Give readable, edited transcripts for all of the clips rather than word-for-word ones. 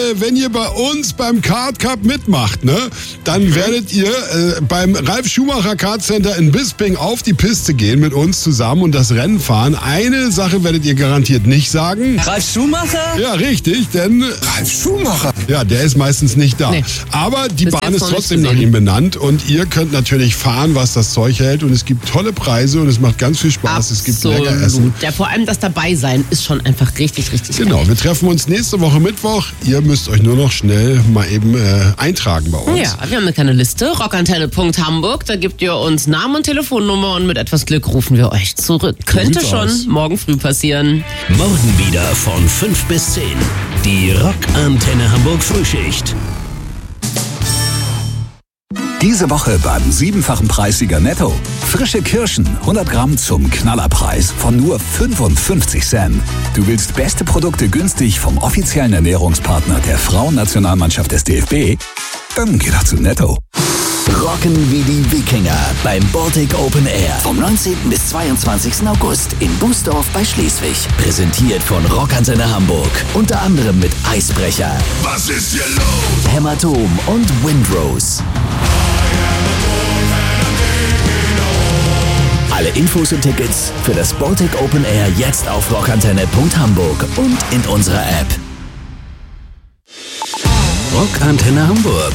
wenn ihr bei uns beim Kart Cup mitmacht, ne, dann werdet ihr beim Ralf Schumacher Kart Center in Bisping auf die Piste gehen mit uns zusammen und das Rennen fahren. Eine Sache werdet ihr garantiert nicht sagen. Ralf Schumacher? Ja, richtig, denn Ralf Schumacher? Ja, der ist meistens nicht da. Nee. Aber die Bis Bahn jetzt ist noch trotzdem nicht nach gesehen. ihm benannt und ihr könnt natürlich fahren, was das Zeug hält und es gibt tolle Preise und es macht ganz viel Spaß. Es gibt lecker Essen. Ja, vor allem das Dabeisein ist schon einfach richtig, richtig Genau, geil. wir treffen uns nächste Woche Mittwoch. Ihr müsst euch nur noch schnell mal eben eintragen bei uns. Ja, wir haben eine kleine Liste, rockantenne.hamburg, da gebt ihr uns Namen und Telefonnummer und mit etwas Glück rufen wir euch zurück. Könnte sieht's schon aus. morgen früh passieren. Morgen wieder von 5 bis 10. Die Rockantenne Hamburg Frühschicht. Diese Woche beim 7-fachen Preissieger Netto. Frische Kirschen, 100 Gramm zum Knallerpreis von nur 55 Cent. Du willst beste Produkte günstig vom offiziellen Ernährungspartner der Frauennationalmannschaft des DFB? Dann geh doch zu Netto. Rocken wie die Wikinger beim Baltic Open Air. Vom 19. bis 22. August in Bußdorf bei Schleswig. Präsentiert von Rockantenne Hamburg. Unter anderem mit Eisbrecher, Was ist hier los? Hämatom und Windrose. Alle Infos und Tickets für das Baltic Open Air jetzt auf rockantenne.hamburg und in unserer App. Rockantenne Hamburg.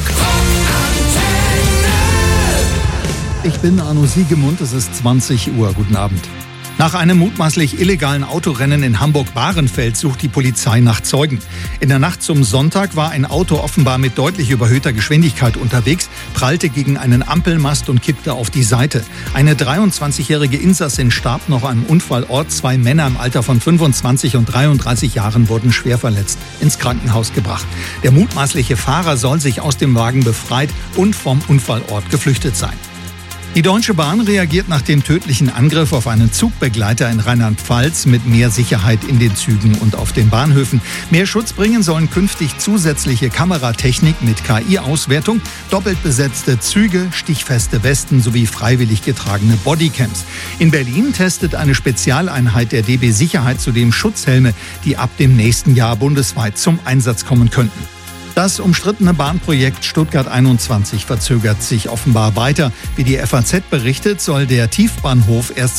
Ich bin Arno Siegemund, es ist 20 Uhr. Guten Abend. Nach einem mutmaßlich illegalen Autorennen in Hamburg-Bahrenfeld sucht die Polizei nach Zeugen. In der Nacht zum Sonntag war ein Auto offenbar mit deutlich überhöhter Geschwindigkeit unterwegs, prallte gegen einen Ampelmast und kippte auf die Seite. Eine 23-jährige Insassin starb noch am Unfallort. 2 Männer im Alter von 25 und 33 Jahren wurden schwer verletzt ins Krankenhaus gebracht. Der mutmaßliche Fahrer soll sich aus dem Wagen befreit und vom Unfallort geflüchtet sein. Die Deutsche Bahn reagiert nach dem tödlichen Angriff auf einen Zugbegleiter in Rheinland-Pfalz mit mehr Sicherheit in den Zügen und auf den Bahnhöfen. Mehr Schutz bringen sollen künftig zusätzliche Kameratechnik mit KI-Auswertung, doppelt besetzte Züge, stichfeste Westen sowie freiwillig getragene Bodycams. In Berlin testet eine Spezialeinheit der DB Sicherheit zudem Schutzhelme, die ab dem nächsten Jahr bundesweit zum Einsatz kommen könnten. Das umstrittene Bahnprojekt Stuttgart 21 verzögert sich offenbar weiter. Wie die FAZ berichtet, soll der Tiefbahnhof erst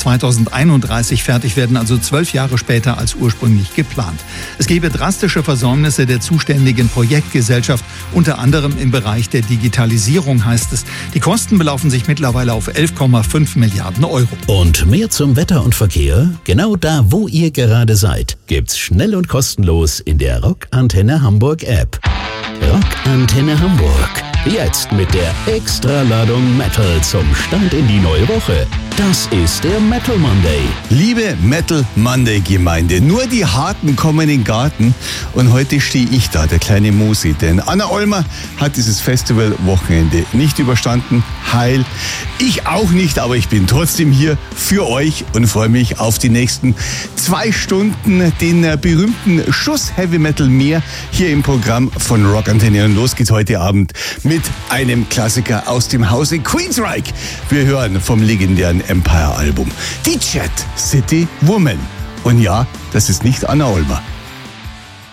2031 fertig werden, also 12 Jahre später als ursprünglich geplant. Es gebe drastische Versäumnisse der zuständigen Projektgesellschaft, unter anderem im Bereich der Digitalisierung, heißt es. Die Kosten belaufen sich mittlerweile auf 11,5 Milliarden Euro. Und mehr zum Wetter und Verkehr? Genau da, wo ihr gerade seid, gibt's schnell und kostenlos in der Rockantenne Hamburg App. Rockantenne Hamburg. Jetzt mit der Extraladung Metal zum Start in die neue Woche. Das ist der Metal Monday. Liebe Metal Monday Gemeinde, nur die Harten kommen in den Garten und heute stehe ich da, der kleine Musi, denn Anna Olmer hat dieses Festivalwochenende nicht überstanden, heil. Ich auch nicht, aber ich bin trotzdem hier für euch und freue mich auf die nächsten 2 Stunden, den berühmten Schuss Heavy Metal mehr hier im Programm von Rockantenne. Und los geht's heute Abend mit einem Klassiker aus dem Hause Queensryche. Wir hören vom legendären Empire-Album die Chat City Woman. Und ja, das ist nicht Anna Olmer.